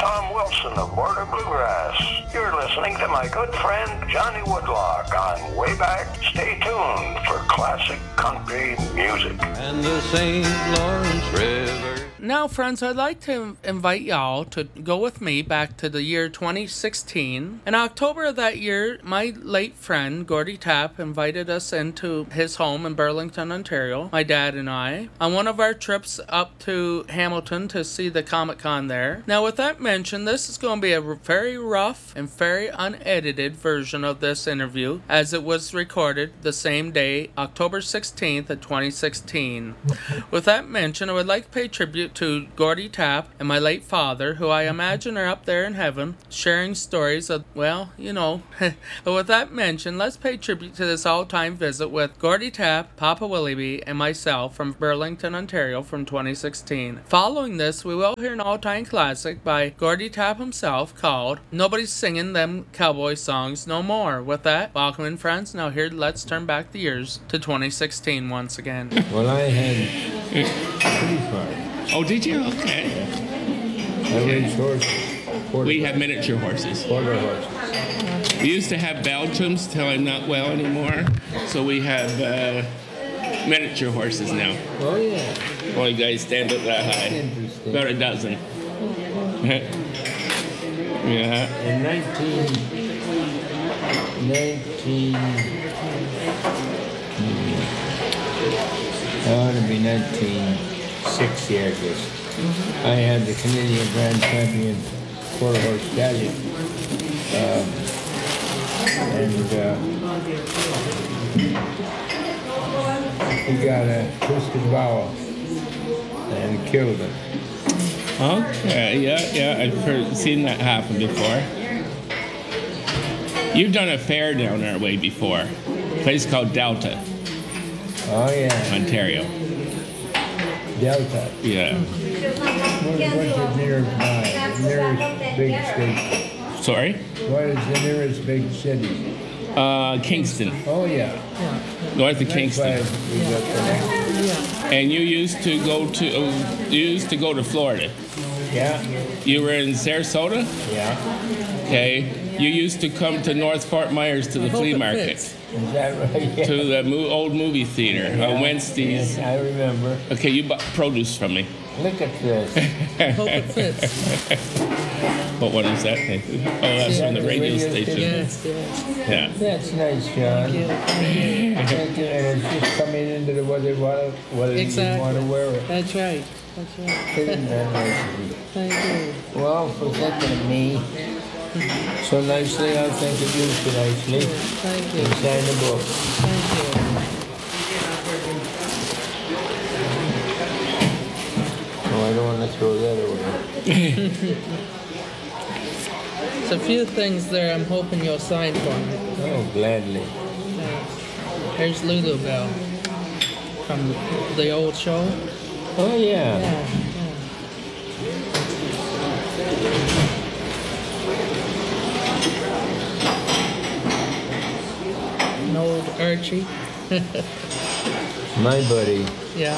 Tom Wilson of Border Bluegrass. You're listening to my good friend Johnny Woodlock on Way Back. Stay tuned for classic country music. And the St. Lawrence River. Now, friends, I'd like to invite y'all to go with me back to the year 2016. In October of that year, my late friend, Gordy Tapp, invited us into his home in Burlington, Ontario, my dad and I, on one of our trips up to Hamilton to see the Comic-Con there. Now, with that mentioned, this is going to be a very rough and very unedited version of this interview, as it was recorded the same day, October 16th of 2016. With that mentioned, I would like to pay tribute to Gordy Tapp and my late father, who I imagine are up there in heaven, sharing stories of, well, you know. But with that mentioned, let's pay tribute to this all-time visit with Gordy Tapp, Papa Willie and myself from Burlington, Ontario from 2016. Following this, we will hear an all-time classic by Gordy Tapp himself called Nobody's Singing Them Cowboy Songs No More. With that, welcome in, friends. Now here, let's turn back the years to 2016 once again. Well, I had pretty far. Oh, did you? Okay. I raised horses. We have miniature horses. Quarter horses. We used to have Belgians till I'm not well anymore, so we have miniature horses now. Oh, yeah. Well, you guys stand up that high. Interesting. About a dozen. Yeah. In 19 ought to be 1960, I guess. I had the Canadian Grand Champion quarter horse stallion. He got a twisted bowel and killed him. Okay, yeah, I've seen that happen before. You've done a fair down our way before. A place called Delta, Oh, yeah. Ontario. Delta. Yeah. What's the nearest by? The nearest big state. Sorry? What is the nearest big city? Kingston, Oh, yeah. north of That's Kingston. why we got the And you used to go to Florida. Yeah, You were in Sarasota? yeah. Okay. You used to come to North Fort Myers to the flea market, Is that right? Yeah. to the old movie theater on Wednesdays. I remember. Okay, you bought produce from me. Look at this. Hope it fits. What one is that? Oh, that's from the radio station. Yes. Yeah. That's nice, John. Thank you. And it's just coming into the weather whether you Exactly. want to wear it. That's right. Isn't that nice of you? Thank you. Well, for thinking of me so nicely, I'll think of you so nicely. Thank you. And sign the book. Thank you. Oh, I don't want to throw that away. There's a few things there I'm hoping you'll sign for me. Oh, gladly. Here's Lulu Bell from the old show. Oh, yeah. An old Archie. My buddy Yeah.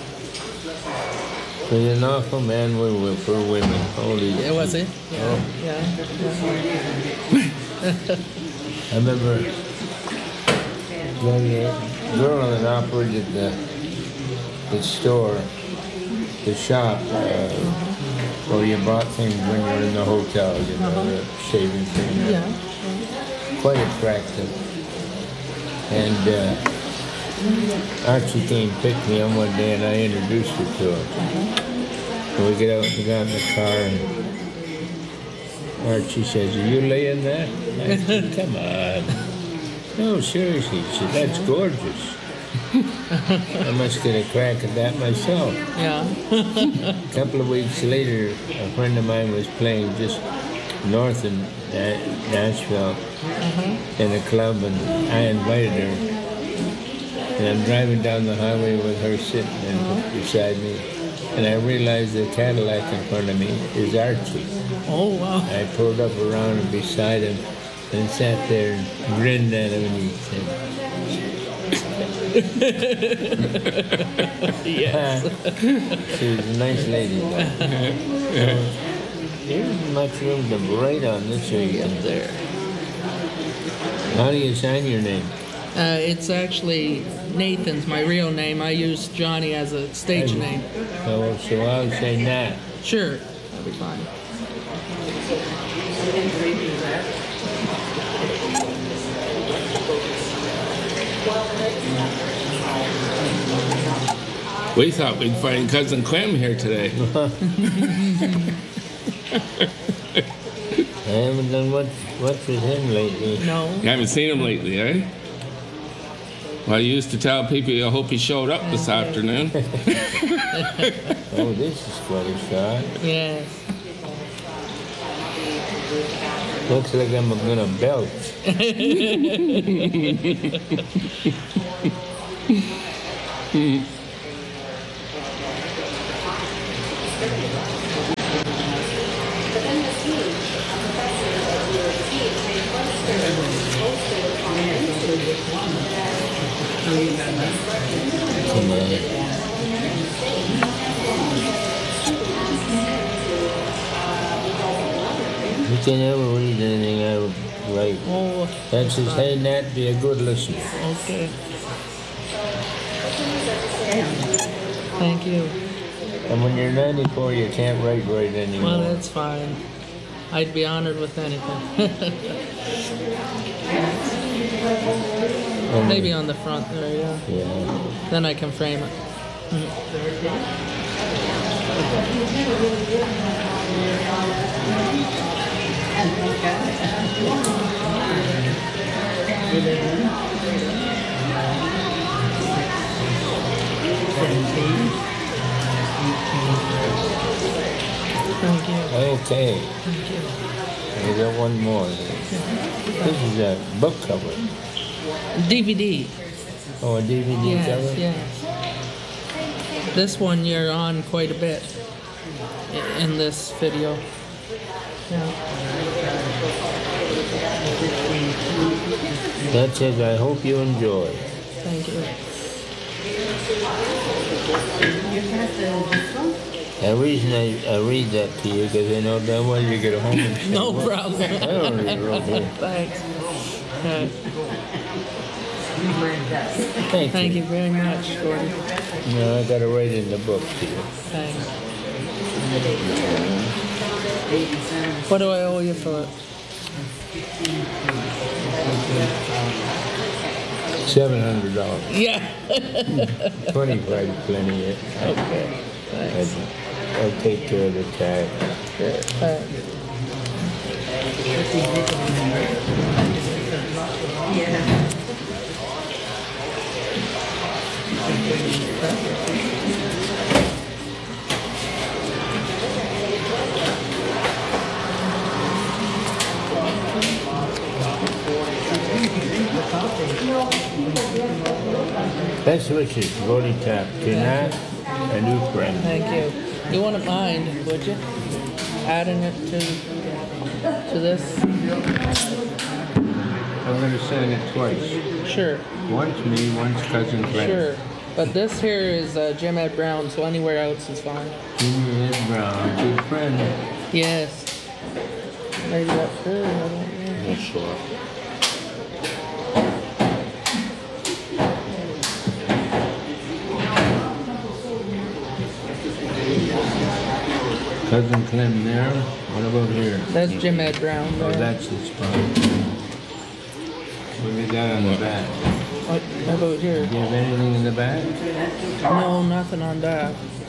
was an awful man for women. Holy Yeah, was he? Oh. Yeah. I remember when the girl that operated the store, the shop, where you bought things when you were in the hotel, you know, the shaving thing. Yeah. Quite attractive. And Archie came and picked me up one day and I introduced her to him. And we get out and got in the car and Archie says, "Are you laying that?" I said, "Come on." "No, seriously." She said, "That's gorgeous." I must get a crack at that myself. Yeah. A couple of weeks later, a friend of mine was playing just north of Nashville in a club, and I invited her. And I'm driving down the highway with her sitting beside me, and I realized the Cadillac in front of me is Archie. Oh, wow. I pulled up around and beside him and sat there and grinned at him, and he said, Yes. she was a nice lady. There isn't much room to write on this area. Up there. How do you sign your name? It's actually Nathan's, my real name. I use Johnny as a stage name. So I'll say Nat. Sure, that'll be fine. We thought we'd find Cousin Clem here today. I haven't done much with him lately. No. You haven't seen him lately, eh? Well, I used to tell people I hope he showed up this afternoon. Oh, this is quite a shot. Yes. Looks like I'm gonna belch. Come on. You can never read anything I would write. Oh, That says, hey Nat, be a good listener. okay. Thank you. And when you're 94, you can't write anymore. Well, that's fine. I'd be honored with anything. Maybe on the front there, yeah. Yeah. Then I can frame it. Thank you. Okay. Thank you. I got one more. This is a book cover. DVD. Oh, a DVD cover? Yes. This one you're on quite a bit in this video. Yeah. That says, I hope you enjoy. Thank you. The reason I read that to you because I know damn well you get home and say, No "Well, problem. I don't read it here." Thanks. Okay. Thank Thank you. you very much, Gordon. No, I got to write in the book to you. Thanks. What do I owe you for it? $700. Yeah. 25 plenty. Okay. Thanks. I'll take care of the tax. Thanks. Best wishes, Gordy Tap, to Nat, a new friend. Thank you. You wouldn't mind, would you? Adding it to this? I'm going to sign it twice. Sure. Once me, once Cousin Glenn. Sure. But this here is Jim Ed Brown, so anywhere else is fine. Jimmy Ed Brown, good friend. Yes. Maybe up there, I don't know. Not sure. Cousin Clem there. What about here? That's Jim Ed Brown. Oh, There. that's the spot. What do you got on the back? What about here? Do you have anything in the back? No, nothing on that.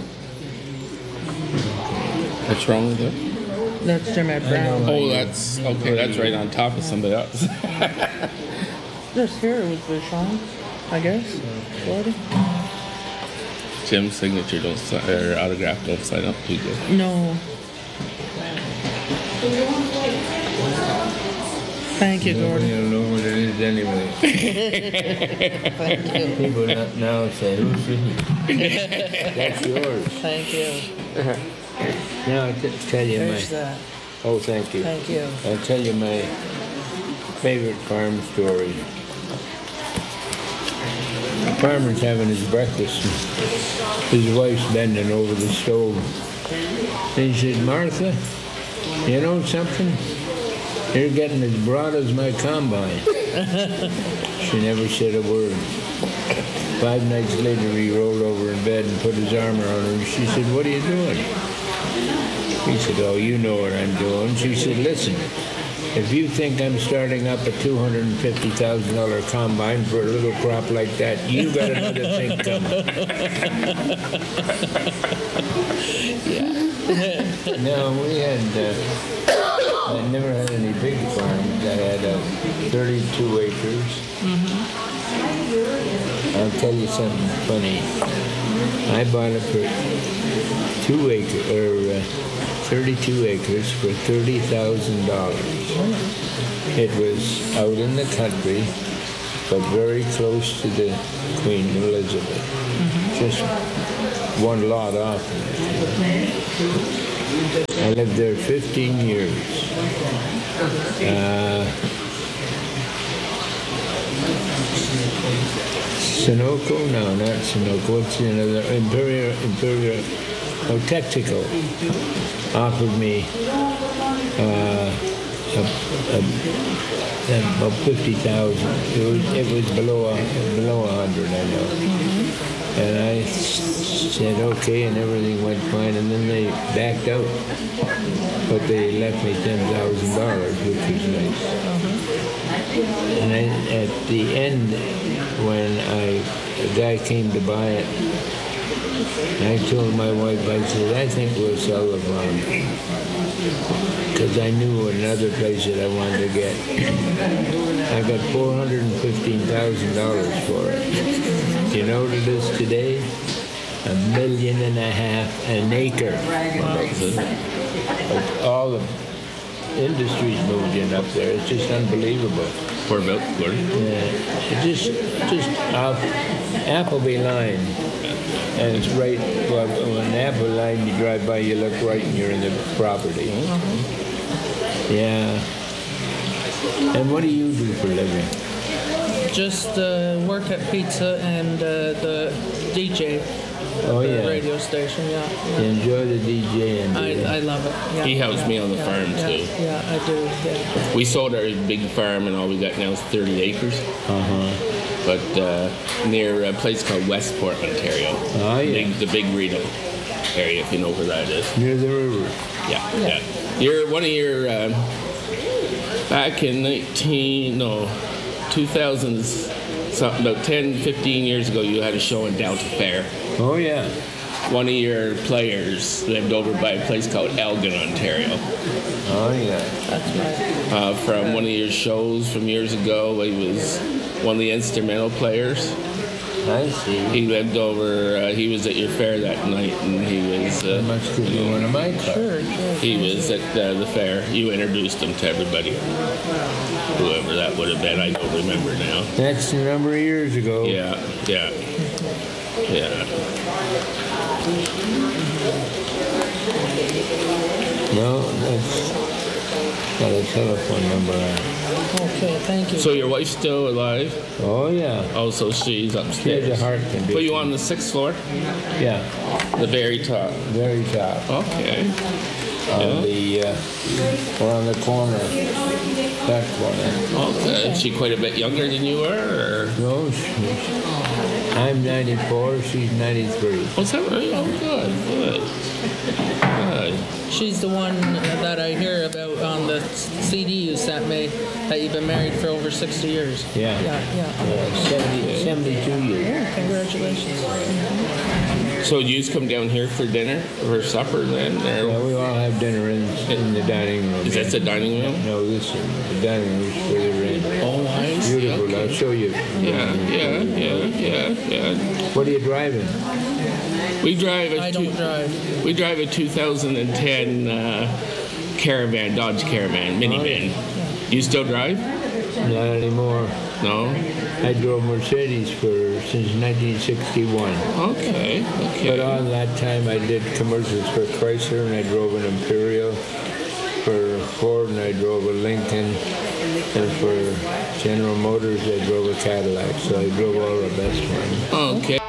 What's wrong with it? That's Jim Ed Brown. Oh, that's okay. That's right on top of somebody else. This here was Vishon, I guess. Gordy? Jim's signature don't sign, or autograph don't sign up too good. No. Thank you, Nobody Gordon. will know what it is anyway. Thank you. People now say, who's this? That's yours. Thank you. Now I'll tell you There's my... that. Oh, thank you. Thank you. I'll tell you my favorite farm story. The farmer's having his breakfast and his wife's bending over the stove. And he said, Martha, You know something? You're getting as broad as my combine. She never said a word. 5 nights later, he rolled over in bed and put his arm around her. She said, "What are you doing?" He said, "Oh, you know what I'm doing." She said, "Listen, if you think I'm starting up a $250,000 combine for a little crop like that, you got another thing coming." No, we had, I never had any big farms. I had 32 acres. I'll tell you something funny. I bought it for 32 acres for $30,000. It was out in the country, but very close to the Queen Elizabeth. Just one lot off. I lived there 15 years. Sunoco? No, not Sunoco. What's another? Imperial, Texaco offered me about 50,000. It was below 100, I know. And I said okay, and everything went fine. And then they backed out, but they left me $10,000, which was nice. And at the end, when a guy came to buy it, I told my wife, I said, "I think we'll sell the farm," because I knew another place that I wanted to get. I got $415,000 for it. Do you know what it is today? $1.5 million an acre. But all the industries moved in up there. It's just unbelievable. Where about, Gordon? Yeah, just off Appleby line. And it's right, well, on Apple line, you drive by, you look right, and you're in the property. Yeah. And what do you do for a living? Just work at pizza and the DJ at the radio station, yeah. You enjoy the DJing? I love it. Yeah, He helps me on the farm, too. Yeah, I do. Yeah. We sold our big farm, and all we got now is 30 acres. But near a place called Westport, Ontario. Oh, yeah. The Big Reno area, if you know where that is. Near the river. Yeah. One of your, back in 2000s, something about 10, 15 years ago, you had a show in Delta Fair. Oh, yeah. One of your players lived over by a place called Elgin, Ontario. Oh, yeah. That's right. From one of your shows from years ago, he was one of the instrumental players. I see. He lived over, he was at your fair that night, and he was... must have been one of my cars. Sure. He was at the fair. You introduced him to everybody. Whoever that would have been, I don't remember now. That's a number of years ago. Yeah. No, that's got a telephone number. Okay, thank you. So your wife's still alive? Oh, yeah. Oh, so she's She upstairs. has a heart condition. Put you on the 6th floor? Yeah, The very top. very top. Okay. On we're on the corner, that corner. Okay. Is she quite a bit younger than you are? Or? No, I'm 94, she's 93. What's that? Oh, good. She's the one that I hear about on the CD you sent me, that you've been married for over 60 years. Yeah. Yeah. 72 years. Yeah, congratulations. So you just come down here for dinner or supper then? Or? Yeah, we all have dinner in the dining room. Is that the dining room? No, this is the dining room is further in. Oh, I see. Beautiful, Okay. I'll show you. Yeah. What are you driving? We drive I don't drive. We drive a 2010 Caravan, Dodge Caravan, minivan. You still drive? Not anymore. No? I drove Mercedes since 1961. Okay. But on that time, I did commercials for Chrysler, and I drove an Imperial. For Ford, and I drove a Lincoln. And for General Motors, I drove a Cadillac. So I drove all the best ones. Okay.